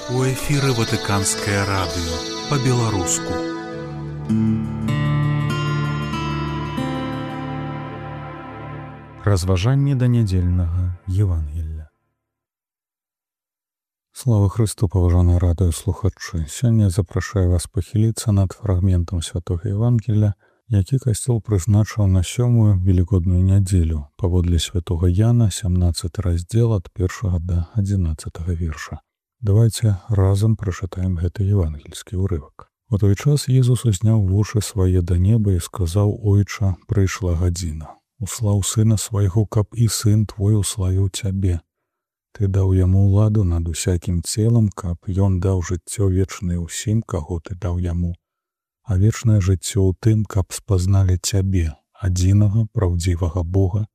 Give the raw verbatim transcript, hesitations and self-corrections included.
У эфіры Ватыканскае радыё па-беларуску. Разважанне да нядзельнага Евангелля. Слава Христу, паважаныя радыёслухачы! Сёння запрашаю вас пахіліцца над фрагментам святога Евангелля, які касцёл прызначыў на сёмую велікодную нядзелю, паводле святога Яна, сямнаццаты раздзел ад першага да адзінаццатага верша. Давайте разам прачытаем гэты евангельскі ўрывак. У той час Езус узняў вушы свае да неба і сказаў: «Ойча, прыйшла гадзіна. Услаў сына свайго, каб і сын твой уславіў цябе. Ты даў яму ўладу над усякім целам, каб ён даў жыццё вечнае ўсім, каго ты даў яму. А вечнае жыццё ў тым, каб спазналі цябе, адзінага праўдзівага Бога